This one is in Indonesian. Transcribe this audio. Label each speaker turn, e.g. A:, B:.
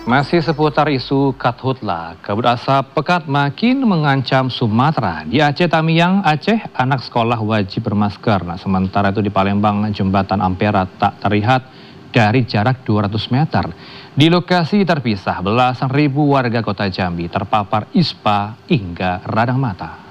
A: Masih seputar isu karhutlah, kabut asap pekat makin mengancam Sumatera. Di Aceh Tamiang, Aceh, anak sekolah wajib bermasker. Nah, sementara itu di Palembang, jembatan Ampera tak terlihat dari jarak 200 meter. Di lokasi terpisah, belasan ribu warga kota Jambi terpapar ispa hingga radang mata.